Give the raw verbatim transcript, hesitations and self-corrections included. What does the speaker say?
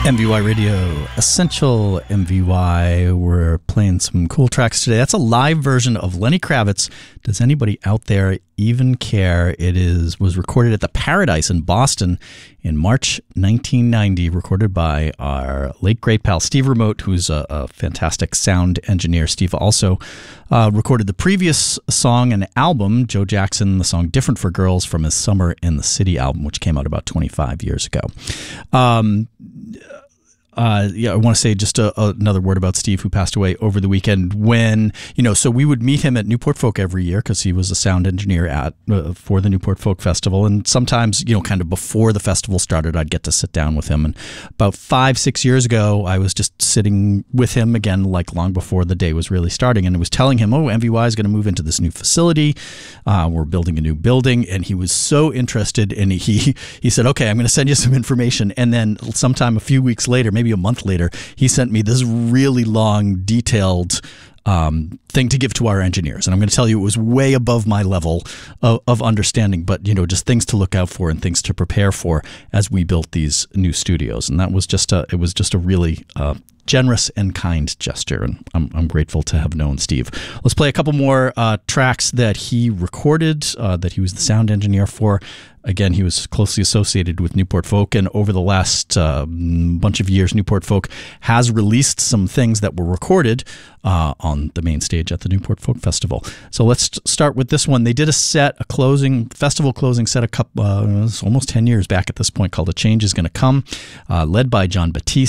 M V Y Radio, Essential M V Y. We're playing some cool tracks today. That's a live version of Lenny Kravitz. Does anybody out there even care? It is was recorded at the Paradise in Boston in March nineteen ninety, recorded by our late great pal Steve Remote, who's a, a fantastic sound engineer. Steve also uh, recorded the previous song and album, Joe Jackson, the song Different for Girls from his Summer in the City album, which came out about twenty-five years ago. Um, Uh, yeah, I want to say just a, a, another word about Steve, who passed away over the weekend. When, you know, so we would meet him at Newport Folk every year because he was a sound engineer at uh, for the Newport Folk Festival. And sometimes, you know, kind of before the festival started, I'd get to sit down with him. And about five, six years ago, I was just sitting with him again, like long before the day was really starting. And I was telling him, oh, M V Y is going to move into this new facility. Uh, we're building a new building. And he was so interested. And he, he said, okay, I'm going to send you some information. And then sometime a few weeks later, maybe a month later, he sent me this really long, detailed um, thing to give to our engineers. And I'm going to tell you, it was way above my level of, of understanding, but, you know, just things to look out for and things to prepare for as we built these new studios. And that was just a, it was just a really uh, generous and kind gesture. And I'm, I'm grateful to have known Steve. Let's play a couple more uh, tracks that he recorded, uh, that he was the sound engineer for. Again, he was closely associated with Newport Folk, and over the last uh, bunch of years, Newport Folk has released some things that were recorded uh, on the main stage at the Newport Folk Festival. So let's start with this one. They did a set, a closing, festival closing set, a couple, uh, almost ten years back at this point, called A Change Is Gonna Come, uh, led by Jon Batiste.